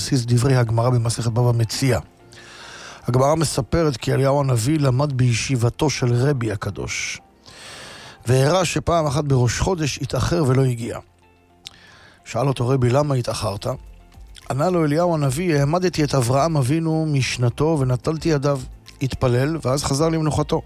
בסיס דברי הגמרא במסכת בבא מציעא. הגמרא מספרת כי אליהו הנביא למד בישיבתו של רבי הקדוש, והראה שפעם אחת בראש חודש התאחר ולא הגיע. שאל אותו רבי, למה התאחרת? ענה לו אליהו הנביא, העמדתי את אברהם אבינו משנתו ונטלתי ידיו. התפלל ואז חזר למנוחתו.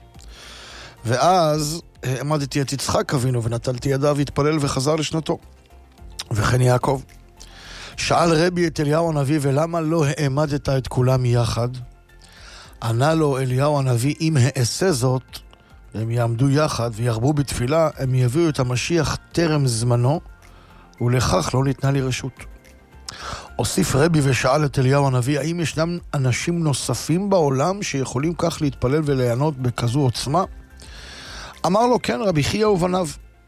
ואז העמדתי את יצחק אבינו ונטלתי ידיו, התפלל וחזר לשנתו. וכן יעקב. שאל רבי את אליהו הנביא, ולמה לא העמדת את כולם יחד? ענה לו אליהו הנביא, אם אעשה זאת, הם יעמדו יחד וירבו בתפילה, הם יביאו את המשיח טרם זמנו, ולכך לא ניתנה לי רשות. הוסיף רבי ושאל את אליהו הנביא, האם ישנם אנשים נוספים בעולם שיכולים כך להתפלל וליהנות בכזו עוצמה? אמר לו, כן, רבי חייא ובניו.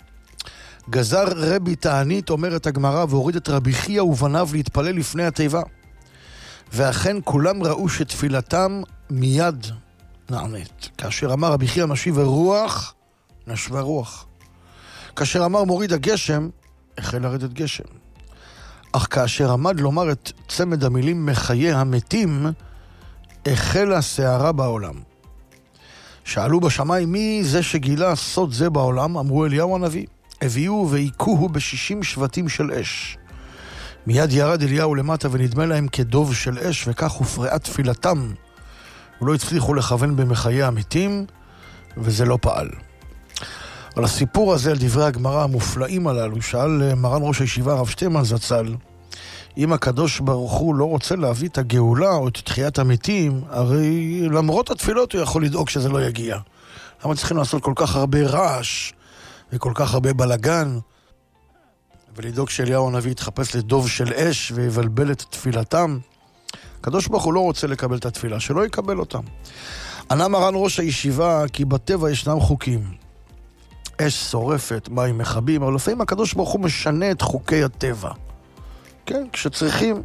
גזר רבי תענית, אומרת הגמרא, והוריד את רבי חייא ובניו להתפלל לפני התיבה. ואכן כולם ראו שתפילתם מיד נענית. כאשר אמר רבי חייא משיב הרוח, נשבה רוח. כאשר אמר מוריד הגשם, החל לרדת גשם. אך כאשר עמד לומר את צמד המילים מחיי המתים, החלה שערה בעולם. שאלו בשמיים, מי זה שגילה סוד זה בעולם? אמרו אליהו הנביא. הביאו והיקוהו ב60 שבטים של אש. מיד ירד אליהו למטה ונדמה להם כדוב של אש, וכך הופרעה תפילתם. ולא הצליחו לכוון במחיי המתים, וזה לא פעל. על הסיפור הזה, על דברי הגמרא המופלאים הללו, שאל מרן ראש הישיבה הרב שטיינמן זצ"ל, אם הקדוש ברוך הוא לא רוצה להביא את הגאולה או את תחיית המתים, הרי למרות התפילות הוא יכול לדאוג שזה לא יגיע. למה צריכים לעשות כל כך הרבה רעש וכל כך הרבה בלגן, ולדאוג שאליהו הנביא יתחפש לדוב של אש ויבלבל את תפילתם? הקדוש ברוך הוא לא רוצה לקבל את התפילה, שלא יקבל אותם. ענה מרן ראש הישיבה כי בטבע ישנם חוקים. אש שורפת, מים מחבים, אבל לפעמים הקדוש ברוך הוא משנה את חוקי הטבע. כן, כשצריכים.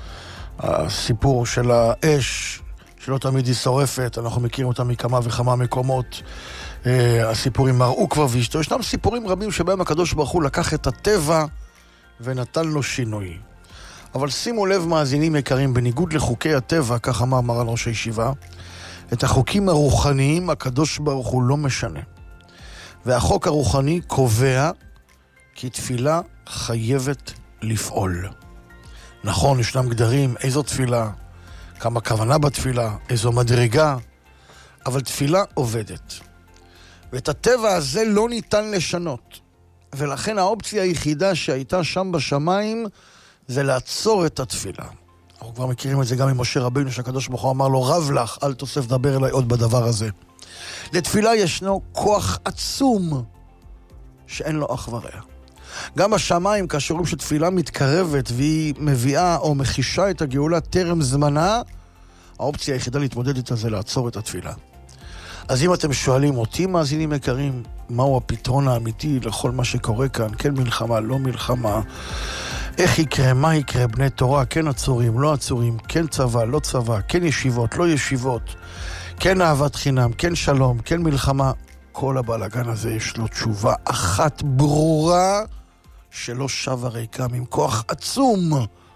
הסיפור של האש, שלא תמיד היא שורפת, אנחנו מכירים אותה מכמה וכמה מקומות. הסיפורים מראו כבר ואשתו. ישנם סיפורים רבים שבהם הקדוש ברוך הוא לקח את הטבע ונתן לו שינוי. אבל שימו לב מאזינים יקרים, בניגוד לחוקי הטבע, כך אמר מרן ראש הישיבה, את החוקים הרוחניים הקדוש ברוך הוא לא משנה. והחוק הרוחני קובע כי תפילה חייבת לפעול. נכון, ישנם גדרים, איזו תפילה, כמה כוונה בתפילה, איזו מדרגה, אבל תפילה עובדת. ואת הטבע הזה לא ניתן לשנות. ולכן האופציה היחידה שהייתה שם בשמיים זה לעצור את התפילה. אנחנו כבר מכירים את זה גם עם משה רבינו, שהקדוש ברוך הוא אמר לו, רב לך, אל תוסף דבר אליי עוד בדבר הזה. לתפילה ישנו כוח עצום שאין לו אח ורע. גם בשמיים, כאשר רואים שתפילה מתקרבת והיא מביאה או מחישה את הגאולה טרם זמנה, האופציה היחידה להתמודד איתה זה לעצור את התפילה. אז אם אתם שואלים אותי, מאזינים יקרים, מהו הפתרון האמיתי לכל מה שקורה כאן? כן מלחמה, לא מלחמה, איך יקרה, מה יקרה, בני תורה, כן עצורים, לא עצורים, כן צבא, לא צבא, כן ישיבות, לא ישיבות, כן אהבת חינם, כן שלום, כן מלחמה. כל הבלגן הזה יש לו תשובה אחת ברורה שלא שווה ריקם, עם כוח עצום,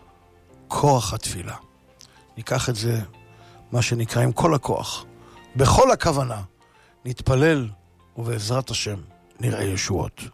כוח התפילה. ניקח את זה, מה שנקרא, עם כל הכוח, בכל הכוונה, נתפלל ובעזרת השם נראה ישועות.